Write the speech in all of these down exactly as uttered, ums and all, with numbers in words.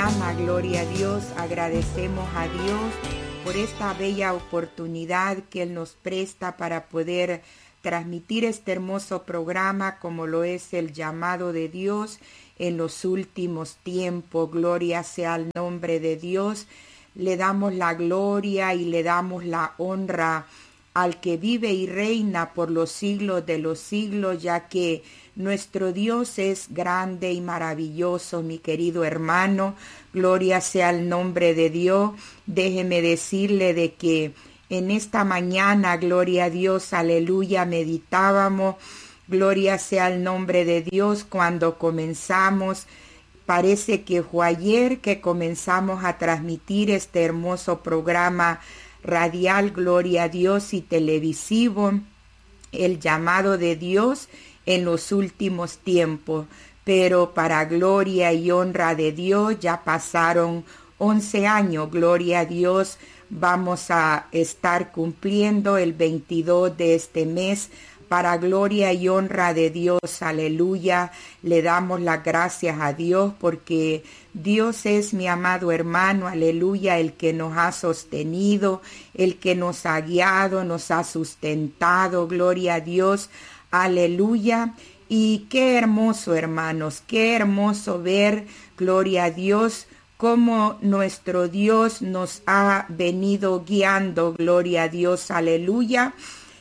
mañana, gloria a Dios, agradecemos a Dios por esta bella oportunidad que Él nos presta para poder transmitir este hermoso programa como lo es el llamado de Dios en los últimos tiempos. Gloria sea al nombre de Dios. Le damos la gloria y le damos la honra al que vive y reina por los siglos de los siglos, ya que nuestro Dios es grande y maravilloso, mi querido hermano. Gloria sea al nombre de Dios. Déjeme decirle de que en esta mañana, gloria a Dios, aleluya, meditábamos, gloria sea al nombre de Dios, cuando comenzamos, parece que fue ayer que comenzamos a transmitir este hermoso programa radial, gloria a Dios, y televisivo, el llamado de Dios en los últimos tiempos. Pero para gloria y honra de Dios ya pasaron once años, gloria a Dios. Vamos a estar cumpliendo el veintidós de este mes. Para gloria y honra de Dios, aleluya, le damos las gracias a Dios porque Dios es, mi amado hermano, aleluya, el que nos ha sostenido, el que nos ha guiado, nos ha sustentado, gloria a Dios, aleluya. Y qué hermoso, hermanos, qué hermoso ver, gloria a Dios, cómo nuestro Dios nos ha venido guiando, gloria a Dios, aleluya.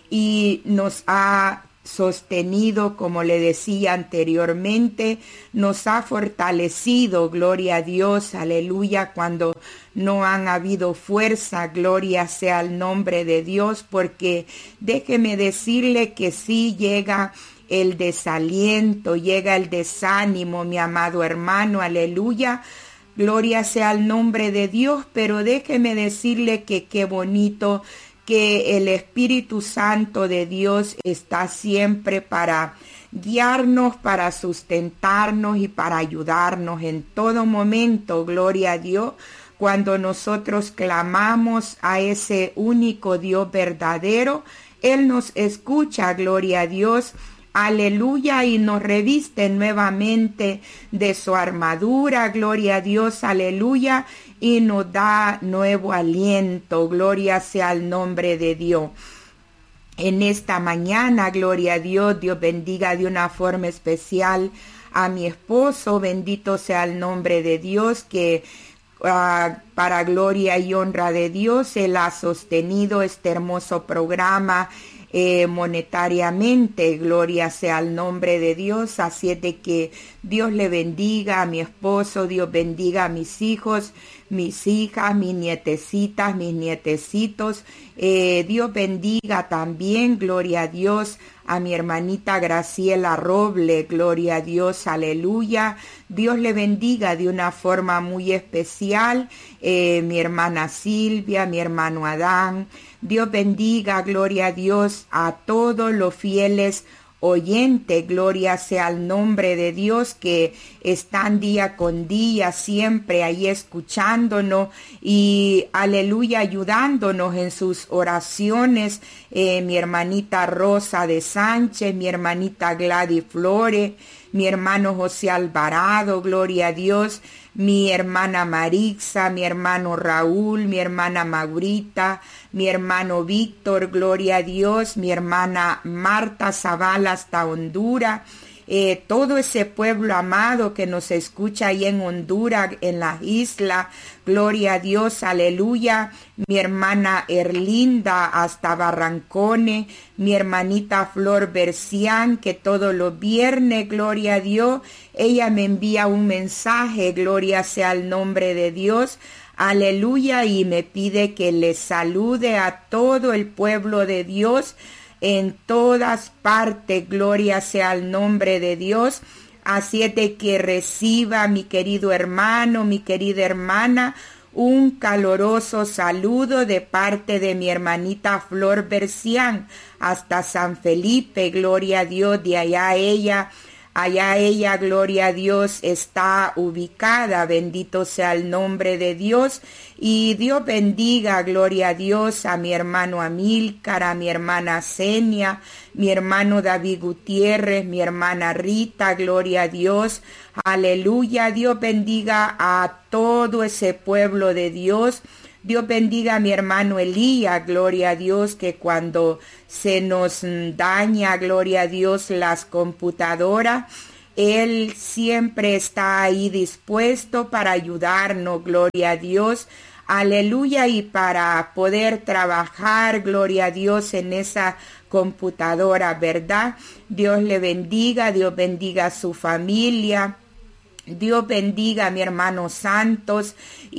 Y nos ha sostenido, como le decía anteriormente, nos ha fortalecido, gloria a Dios, aleluya, cuando no han habido fuerza, gloria sea al nombre de Dios, porque déjeme decirle que sí llega el desaliento, llega el desánimo, mi amado hermano, aleluya, gloria sea al nombre de Dios, pero déjeme decirle que qué bonito que el Espíritu Santo de Dios está siempre para guiarnos, para sustentarnos y para ayudarnos en todo momento, gloria a Dios. Cuando nosotros clamamos a ese único Dios verdadero, Él nos escucha, gloria a Dios. Aleluya, y nos reviste nuevamente de su armadura, gloria a Dios, aleluya, y nos da nuevo aliento, gloria sea al nombre de Dios. En esta mañana, gloria a Dios, Dios bendiga de una forma especial a mi esposo, bendito sea el nombre de Dios, que uh, para gloria y honra de Dios, Él ha sostenido este hermoso programa Eh, monetariamente, gloria sea al nombre de Dios, así es de que Dios le bendiga a mi esposo, Dios bendiga a mis hijos, mis hijas, mis nietecitas, mis nietecitos, eh, Dios bendiga también, gloria a Dios, a mi hermanita Graciela Roble, gloria a Dios, aleluya, Dios le bendiga de una forma muy especial, eh, mi hermana Silvia, mi hermano Adán, Dios bendiga, gloria a Dios, a todos los fieles oyentes, gloria sea al nombre de Dios, que están día con día siempre ahí escuchándonos y aleluya, ayudándonos en sus oraciones, eh, mi hermanita Rosa de Sánchez, mi hermanita Gladys Flores, mi hermano José Alvarado, gloria a Dios, mi hermana Marixa, mi hermano Raúl, mi hermana Maurita, mi hermano Víctor, gloria a Dios, mi hermana Marta Zavala hasta Honduras, eh, todo ese pueblo amado que nos escucha ahí en Honduras, en las islas, gloria a Dios, aleluya, mi hermana Erlinda hasta Barrancones, mi hermanita Flor Bercián, que todos los viernes, gloria a Dios, ella me envía un mensaje, gloria sea al nombre de Dios, aleluya, y me pide que le salude a todo el pueblo de Dios, en todas partes, gloria sea al nombre de Dios. Así es de que reciba, mi querido hermano, mi querida hermana, un caloroso saludo de parte de mi hermanita Flor Bercián hasta San Felipe, gloria a Dios, de allá ella Allá ella, gloria a Dios, está ubicada. Bendito sea el nombre de Dios. Y Dios bendiga, gloria a Dios, a mi hermano Amílcar, a mi hermana Senia, mi hermano David Gutiérrez, mi hermana Rita, gloria a Dios. Aleluya. Dios bendiga a todo ese pueblo de Dios. Dios bendiga a mi hermano Elías, gloria a Dios, que cuando se nos daña, gloria a Dios, las computadoras, él siempre está ahí dispuesto para ayudarnos, gloria a Dios. Aleluya, y para poder trabajar, gloria a Dios, en esa computadora, ¿verdad? Dios le bendiga, Dios bendiga a su familia. Dios bendiga a mi hermano Santos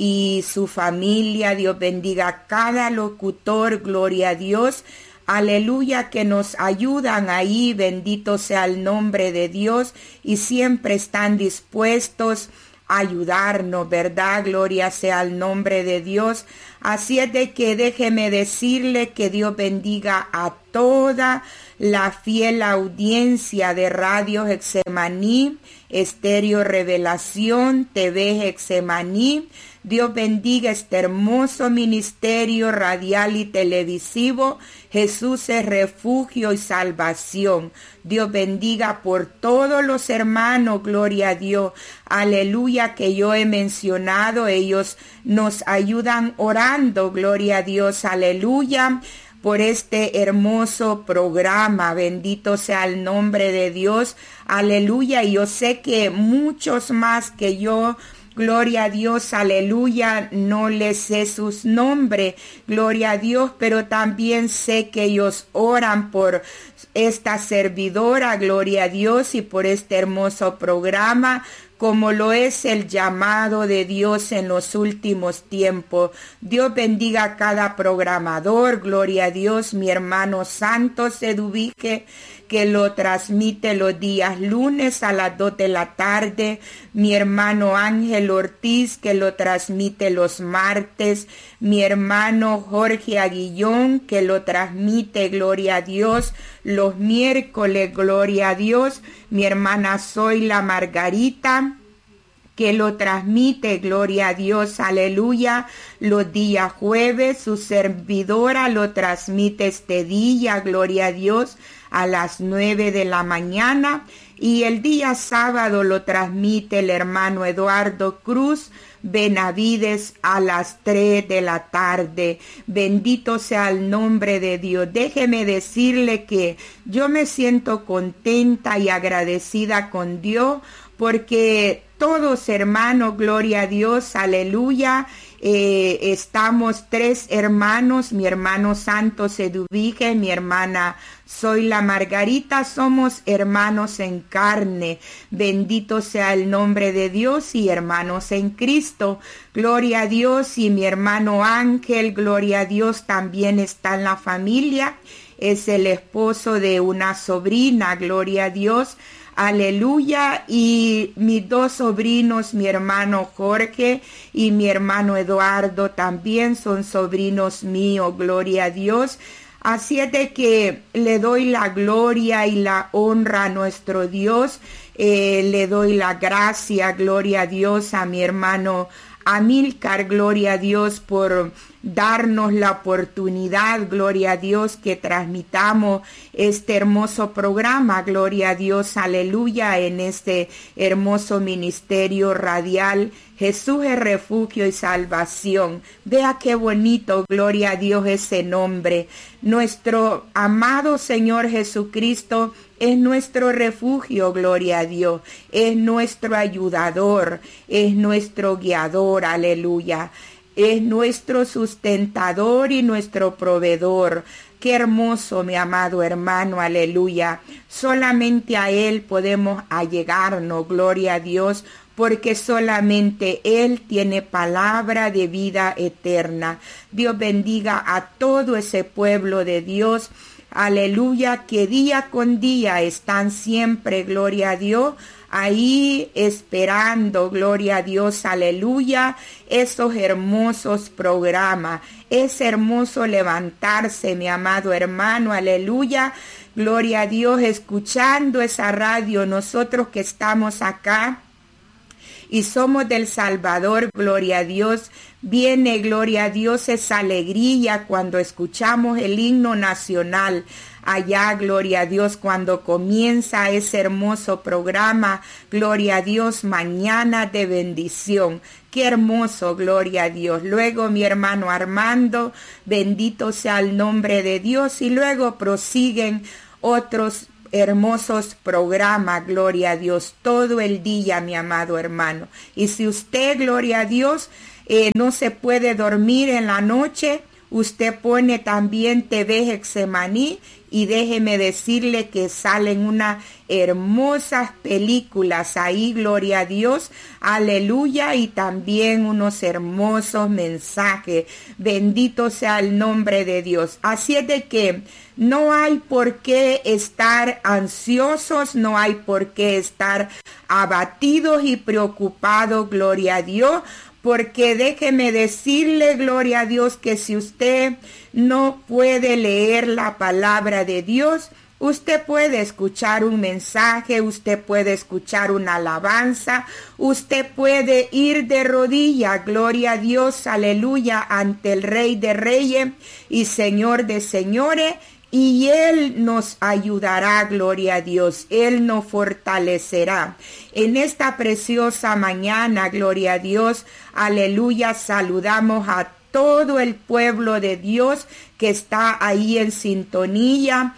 y su familia. Dios bendiga a cada locutor, gloria a Dios. Aleluya, que nos ayudan ahí, bendito sea el nombre de Dios, y siempre están dispuestos a ayudarnos, ¿verdad? Gloria sea el nombre de Dios. Así es de que déjeme decirle que Dios bendiga a toda la fiel audiencia de Radio Getsemaní, Estéreo Revelación, T V Getsemaní. Dios bendiga este hermoso ministerio radial y televisivo. Jesús es refugio y salvación. Dios bendiga por todos los hermanos, gloria a Dios. Aleluya, que yo he mencionado. Ellos nos ayudan orando, gloria a Dios. Aleluya, por este hermoso programa. Bendito sea el nombre de Dios. Aleluya, y yo sé que muchos más que yo, gloria a Dios, aleluya, no les sé sus nombres, gloria a Dios, pero también sé que ellos oran por esta servidora, gloria a Dios, y por este hermoso programa, como lo es el llamado de Dios en los últimos tiempos. Dios bendiga a cada programador, gloria a Dios, mi hermano Santos Eduvique, que lo transmite los días lunes a las dos de la tarde, mi hermano Ángel Ortiz, que lo transmite los martes, mi hermano Jorge Aguillón, que lo transmite, gloria a Dios, los miércoles, gloria a Dios, mi hermana Zoila Margarita, que lo transmite, gloria a Dios, aleluya, los días jueves, su servidora lo transmite este día, gloria a Dios, a las nueve de la mañana, y el día sábado lo transmite el hermano Eduardo Cruz Benavides a las tres de la tarde. Bendito sea el nombre de Dios. Déjeme decirle que yo me siento contenta y agradecida con Dios, porque todos hermanos, gloria a Dios, aleluya, eh, estamos tres hermanos, mi hermano Santos Eduvige, mi hermana Zoila Margarita, somos hermanos en carne. Bendito sea el nombre de Dios, y hermanos en Cristo. Gloria a Dios. Y mi hermano Ángel, gloria a Dios, también está en la familia. Es el esposo de una sobrina, gloria a Dios. Aleluya. Y mis dos sobrinos, mi hermano Jorge y mi hermano Eduardo, también son sobrinos míos, gloria a Dios. Así es de que le doy la gloria y la honra a nuestro Dios. Eh, le doy la gracia, gloria a Dios, a mi hermano Amílcar, gloria a Dios, por darnos la oportunidad, gloria a Dios, que transmitamos este hermoso programa, gloria a Dios, aleluya, en este hermoso ministerio radial. Jesús es refugio y salvación. Vea qué bonito, gloria a Dios, ese nombre. Nuestro amado Señor Jesucristo es nuestro refugio, gloria a Dios. Es nuestro ayudador, es nuestro guiador, aleluya. Es nuestro sustentador y nuestro proveedor. Qué hermoso, mi amado hermano, aleluya. Solamente a Él podemos allegarnos, gloria a Dios, porque solamente Él tiene palabra de vida eterna. Dios bendiga a todo ese pueblo de Dios. aleluya, que día con día están siempre, gloria a Dios, ahí esperando, gloria a Dios, aleluya, esos hermosos programas. Es hermoso levantarse, mi amado hermano, aleluya, gloria a Dios, escuchando esa radio, nosotros que estamos acá y somos del Salvador, gloria a Dios, viene, gloria a Dios, esa alegría cuando escuchamos el himno nacional. Allá, gloria a Dios, cuando comienza ese hermoso programa, gloria a Dios, mañana de bendición. Qué hermoso, gloria a Dios. Luego mi hermano Armando, bendito sea el nombre de Dios. Y luego prosiguen otros hermosos programas, gloria a Dios, todo el día, mi amado hermano. Y si usted, gloria a Dios, eh, no se puede dormir en la noche, usted pone también T V Getsemaní y déjeme decirle que salen unas hermosas películas ahí, gloria a Dios, aleluya, y también unos hermosos mensajes. Bendito sea el nombre de Dios. Así es de que no hay por qué estar ansiosos, no hay por qué estar abatidos y preocupados, gloria a Dios, porque déjeme decirle, gloria a Dios, que si usted no puede leer la palabra de Dios, usted puede escuchar un mensaje, usted puede escuchar una alabanza, usted puede ir de rodillas, gloria a Dios, aleluya, ante el Rey de Reyes y Señor de Señores, y Él nos ayudará, gloria a Dios, Él nos fortalecerá. En esta preciosa mañana, gloria a Dios, aleluya, saludamos a todo el pueblo de Dios que está ahí en sintonía,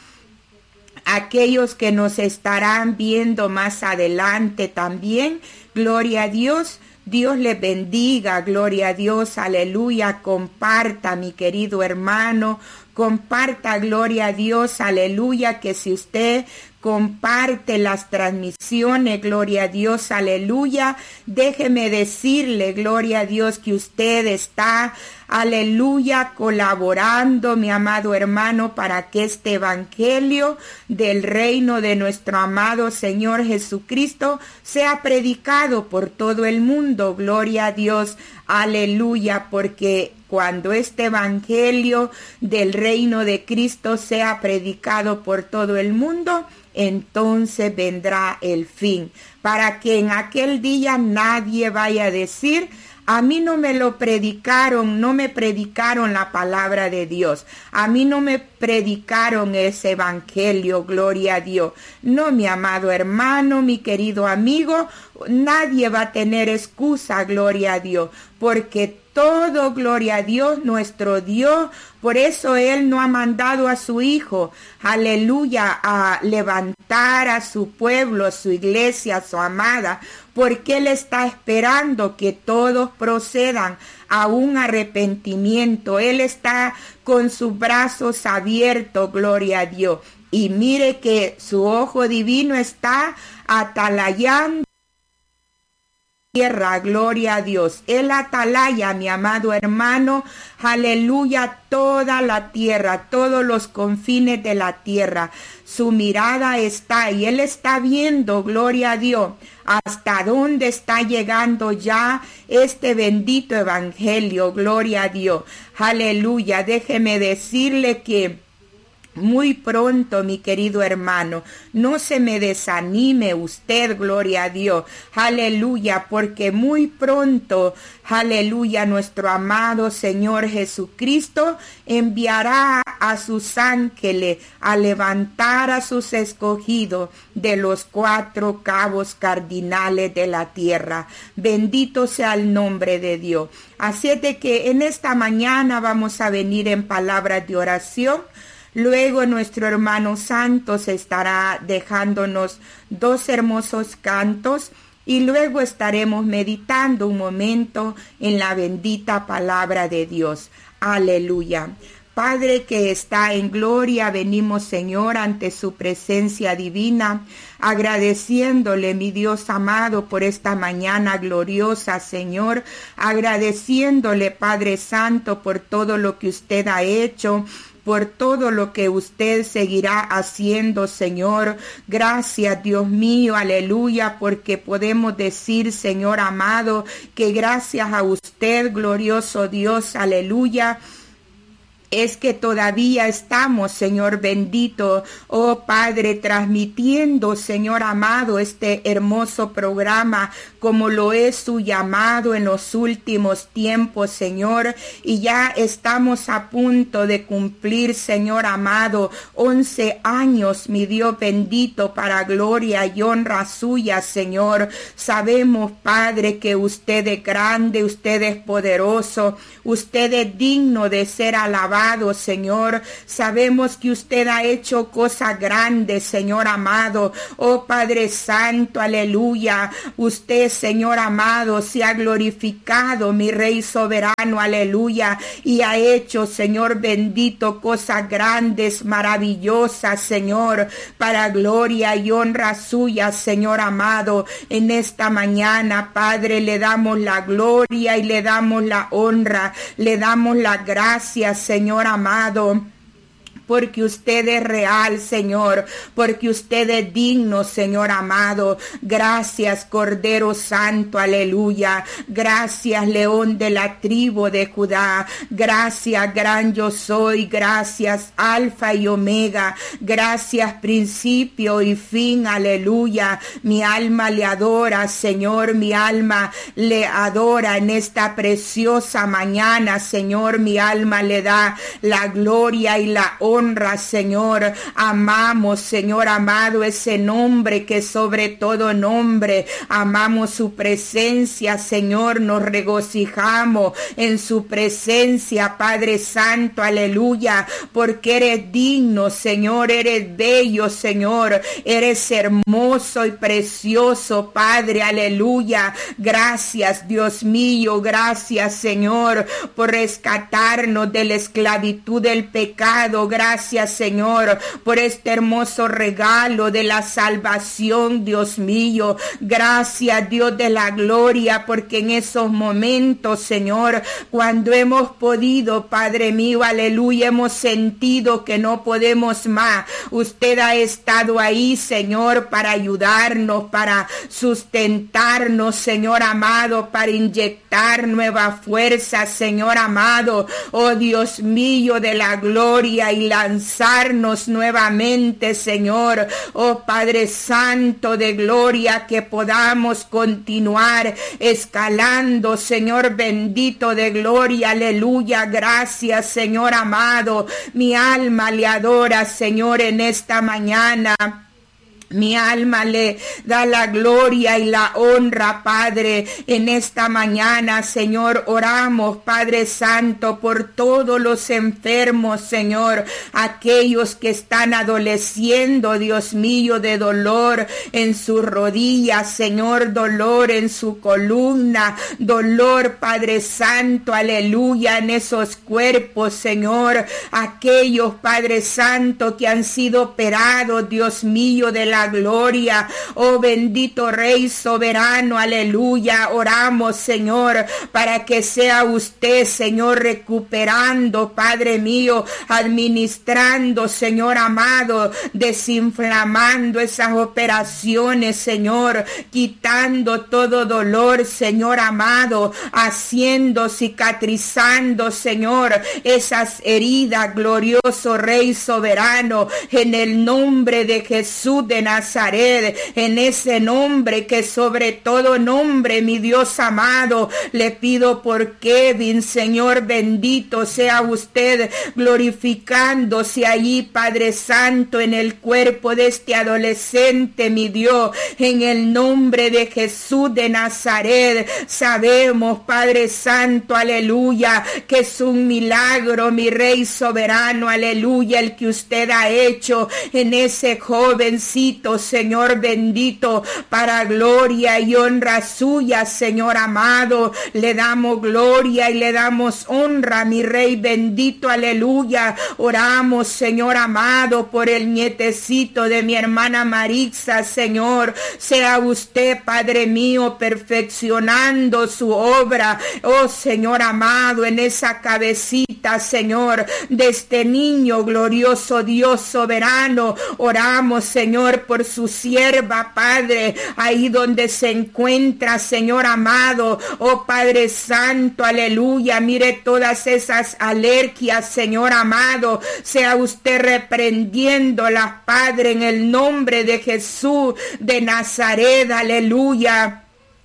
aquellos que nos estarán viendo más adelante también, gloria a Dios. Dios les bendiga, gloria a Dios, aleluya, comparta, mi querido hermano, comparta, gloria a Dios, aleluya, que si usted comparte las transmisiones, gloria a Dios, aleluya, déjeme decirle, gloria a Dios, que usted está, aleluya, colaborando, mi amado hermano, para que este evangelio del reino de nuestro amado Señor Jesucristo sea predicado por todo el mundo, gloria a Dios, aleluya, porque cuando este evangelio del reino de Cristo sea predicado por todo el mundo, entonces vendrá el fin, para que en aquel día nadie vaya a decir: a mí no me lo predicaron, no me predicaron la palabra de Dios, a mí no me predicaron ese evangelio, gloria a Dios. No, mi amado hermano, mi querido amigo, nadie va a tener excusa, gloria a Dios, porque todo, gloria a Dios, nuestro Dios, por eso Él no ha mandado a su Hijo, aleluya, a levantar a su pueblo, a su iglesia, a su amada, porque Él está esperando que todos procedan a un arrepentimiento. Él está con sus brazos abiertos, gloria a Dios. Y mire que su ojo divino está atalayando tierra, gloria a Dios. Él atalaya, mi amado hermano, aleluya, toda la tierra, todos los confines de la tierra. Su mirada está y Él está viendo, gloria a Dios, hasta dónde está llegando ya este bendito evangelio, gloria a Dios. Aleluya, déjeme decirle que muy pronto, mi querido hermano, no se me desanime usted, gloria a Dios, aleluya, porque muy pronto, aleluya, nuestro amado Señor Jesucristo enviará a sus ángeles a levantar a sus escogidos de los cuatro cabos cardinales de la tierra. Bendito sea el nombre de Dios. Así es de que en esta mañana vamos a venir en palabras de oración. Luego nuestro hermano Santos estará dejándonos dos hermosos cantos y luego estaremos meditando un momento en la bendita palabra de Dios. Aleluya. Padre que está en gloria, venimos, Señor, ante su presencia divina, agradeciéndole, mi Dios amado, por esta mañana gloriosa, Señor, agradeciéndole, Padre Santo, por todo lo que usted ha hecho, por todo lo que usted seguirá haciendo, Señor. Gracias, Dios mío, aleluya, porque podemos decir, Señor amado, que gracias a usted, glorioso Dios, aleluya, es que todavía estamos, Señor bendito, oh Padre, transmitiendo, Señor amado, este hermoso programa como lo es su llamado en los últimos tiempos, Señor, y ya estamos a punto de cumplir, Señor amado, once años, mi Dios bendito, para gloria y honra suya, Señor. Sabemos, Padre, que usted es grande, usted es poderoso, usted es digno de ser alabado, Señor. Sabemos que usted ha hecho cosas grandes, Señor amado. Oh Padre Santo, aleluya. Usted, Señor amado, se ha glorificado, mi Rey soberano, aleluya. Y ha hecho, Señor bendito, cosas grandes, maravillosas, Señor, para gloria y honra suya, Señor amado. En esta mañana, Padre, le damos la gloria y le damos la honra, le damos las gracias, Señor amado. Amado, porque usted es real, Señor, porque usted es digno, Señor amado. Gracias, Cordero Santo, aleluya. Gracias, León de la tribu de Judá. Gracias, gran yo soy. Gracias, Alfa y Omega. Gracias, principio y fin, aleluya. Mi alma le adora, Señor, mi alma le adora en esta preciosa mañana, Señor. Mi alma le da la gloria y la honra. Honra, Señor. Amamos, Señor amado, ese nombre que sobre todo nombre. Amamos su presencia, Señor. Nos regocijamos en su presencia, Padre Santo, aleluya, porque eres digno, Señor. Eres bello, Señor. Eres hermoso y precioso, Padre, aleluya. Gracias, Dios mío. Gracias, Señor, por rescatarnos de la esclavitud del pecado. Gracias, Gracias, Señor, por este hermoso regalo de la salvación, Dios mío. Gracias, Dios de la gloria, porque en esos momentos, Señor, cuando hemos podido, Padre mío, aleluya, hemos sentido que no podemos más. Usted ha estado ahí, Señor, para ayudarnos, para sustentarnos, Señor amado, para inyectar nueva fuerza, Señor amado. Oh Dios mío de la gloria y la lanzarnos nuevamente, Señor, oh Padre Santo de gloria, que podamos continuar escalando, Señor bendito de gloria, aleluya. Gracias, Señor amado. Mi alma le adora, Señor, en esta mañana. Mi alma le da la gloria y la honra, Padre, en esta mañana, Señor. Oramos, Padre Santo, por todos los enfermos, Señor, aquellos que están adoleciendo, Dios mío, de dolor en sus rodillas, Señor, dolor en su columna, dolor, Padre Santo, aleluya, en esos cuerpos, Señor, aquellos, Padre Santo, que han sido operados, Dios mío, de la gloria, oh bendito Rey soberano, aleluya. Oramos, Señor, para que sea usted, Señor, recuperando, Padre mío, administrando, Señor amado, desinflamando esas operaciones, Señor, quitando todo dolor, Señor amado, haciendo, cicatrizando, Señor, esas heridas, glorioso Rey soberano, en el nombre de Jesús de Nazaret, en ese nombre que sobre todo nombre, mi Dios amado, le pido por Kevin, Señor bendito, sea usted glorificándose allí, Padre Santo, en el cuerpo de este adolescente, mi Dios, en el nombre de Jesús de Nazaret. Sabemos, Padre Santo, aleluya, que es un milagro, mi Rey soberano, aleluya, el que usted ha hecho en ese jovencito, bendito, Señor bendito, para gloria y honra suya, Señor amado. Le damos gloria y le damos honra, mi Rey bendito, aleluya. Oramos, Señor amado, por el nietecito de mi hermana Marixa, Señor. Sea usted, Padre mío, perfeccionando su obra, oh Señor amado, en esa cabecita, Señor, de este niño glorioso, Dios soberano. Oramos, Señor, por su sierva, Padre, ahí donde se encuentra, Señor amado, oh Padre Santo, aleluya. Mire todas esas alergias, Señor amado, sea usted reprendiéndolas, Padre, en el nombre de Jesús de Nazaret, aleluya.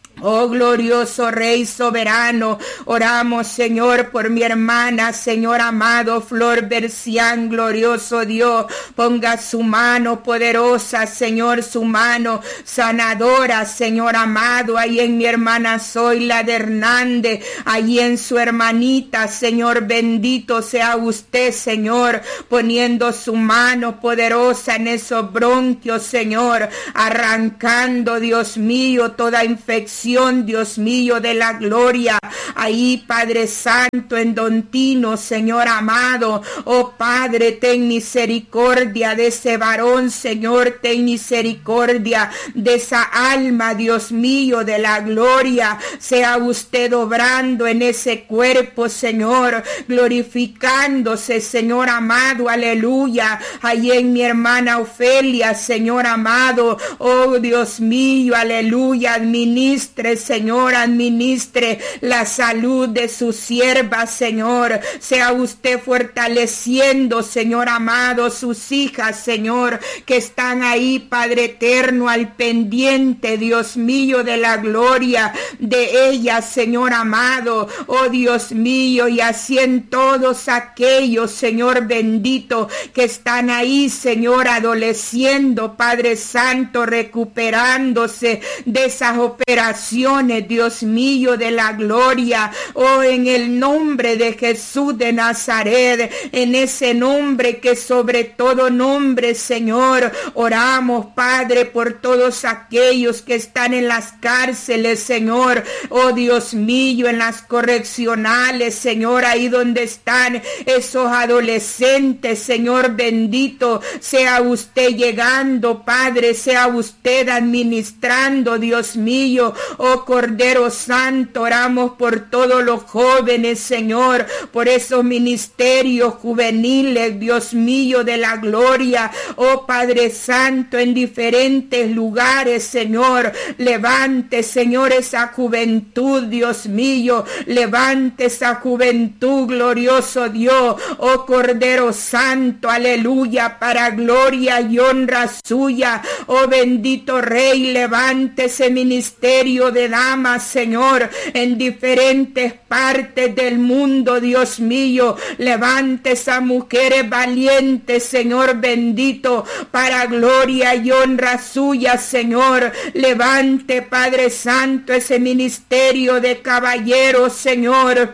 Oh glorioso Rey soberano, oramos, Señor, por mi hermana, Señor amado, Flor Bercián, glorioso Dios. Ponga su mano poderosa, Señor, su mano sanadora, Señor amado, ahí en mi hermana Zoila de Hernández, ahí en su hermanita, Señor bendito sea usted, Señor, poniendo su mano poderosa en esos bronquios, Señor, arrancando, Dios mío, toda infección, Dios mío de la gloria, ahí, Padre Santo, en Don Tino, Señor amado. Oh Padre, ten misericordia de ese varón, Señor, ten misericordia de esa alma, Dios mío de la gloria. Sea usted obrando en ese cuerpo, Señor, glorificándose, Señor amado, aleluya. Ahí en mi hermana Ofelia, Señor amado, oh Dios mío, aleluya. Administre, Señor, administre la salud de su sierva, Señor. Sea usted fortaleciendo, Señor amado, sus hijas, Señor, que están ahí, Padre eterno, al pendiente, Dios mío de la gloria, de ellas, Señor amado. Oh Dios mío, y así en todos aquellos, Señor bendito, que están ahí, Señor, adoleciendo, Padre Santo, recuperándose de esas operaciones, Dios mío de la gloria. Oh, en el nombre de Jesús de Nazaret, en ese nombre que sobre todo nombre, Señor, oramos, Padre, por todos aquellos que están en las cárceles, Señor. Oh Dios mío, en las correccionales, Señor, ahí donde están esos adolescentes, Señor bendito, sea usted llegando, Padre, sea usted administrando, Dios mío. Oh Cordero Santo, oramos por todos los jóvenes, Señor, por esos ministerios juveniles, Dios mío de la gloria. Oh Padre Santo, en diferentes lugares, Señor, levante, Señor, esa juventud, Dios mío, levante esa juventud, glorioso Dios. Oh Cordero Santo, aleluya, para gloria y honra suya. Oh bendito Rey, levante ese ministerio de damas, Señor, en diferentes partes del mundo, Dios mío. Levante esas mujeres valientes, Señor bendito, para gloria y honra suya, Señor. Levante, Padre Santo, ese ministerio de caballeros, Señor.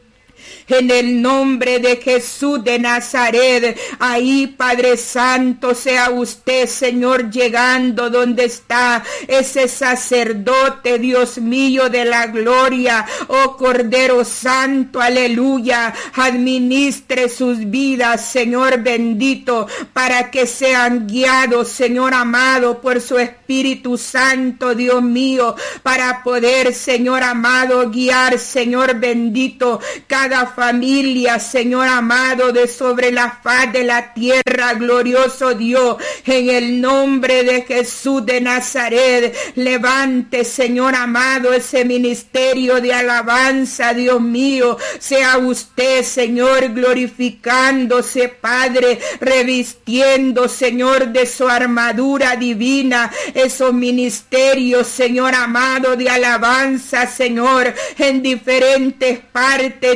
En el nombre de Jesús de Nazaret, ahí, Padre Santo, sea usted, Señor, llegando donde está ese sacerdote, Dios mío de la gloria. Oh Cordero Santo, aleluya, administre sus vidas, Señor bendito, para que sean guiados, Señor amado, por su Espíritu Santo, Dios mío, para poder, Señor amado, guiar, Señor bendito, cada familia, Señor amado, de sobre la faz de la tierra, glorioso Dios, en el nombre de Jesús de Nazaret. Levante, Señor amado, ese ministerio de alabanza, Dios mío. Sea usted, Señor, glorificándose, Padre, revistiendo, Señor, de su armadura divina, esos ministerios, Señor amado, de alabanza, Señor, en diferentes partes, Dios mío.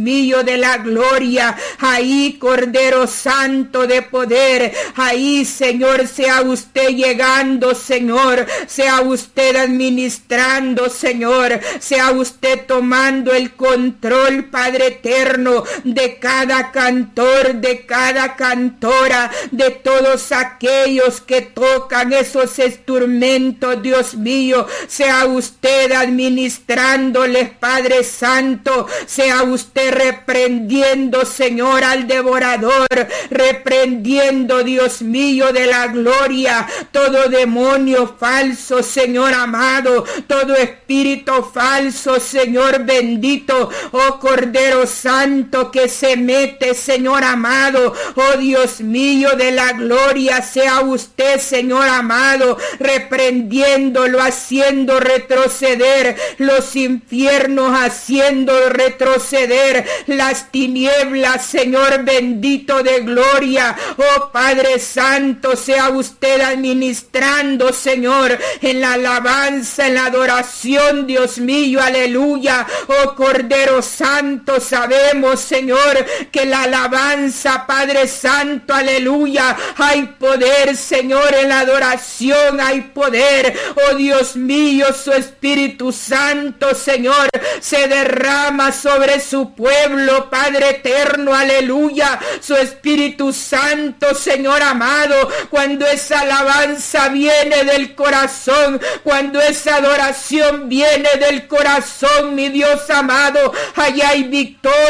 mío de la gloria. Ahí, Cordero Santo de poder, ahí, Señor, sea usted llegando, Señor, sea usted administrando, Señor, sea usted tomando el control, Padre eterno, de cada cantor, de cada cantora, de todos aquellos que tocan esos instrumentos, Dios mío, sea usted administrándoles, Padre Santo, sea usted reprendiendo, Señor, al devorador, reprendiendo, Dios mío, de la gloria, todo demonio falso, Señor amado, todo espíritu falso, Señor bendito, oh Cordero Santo, que se mete, Señor amado, oh Dios mío de la gloria, sea usted, Señor amado, reprendiéndolo, haciendo retroceder los infiernos, haciendo retroceder las tinieblas, Señor bendito de gloria, oh Padre Santo, sea usted administrando, Señor, en la alabanza, en la adoración, Dios mío, aleluya, oh Cordero Santo, sabemos, Señor, que la alabanza, Padre Santo, aleluya, hay poder, Señor, en la adoración, hay poder, oh Dios mío, su Espíritu Santo, Señor, se derrama sobre su pueblo, Padre eterno, aleluya, su Espíritu Santo, Señor amado, cuando esa alabanza viene del corazón, cuando esa adoración viene del corazón, mi Dios amado, allá hay victoria,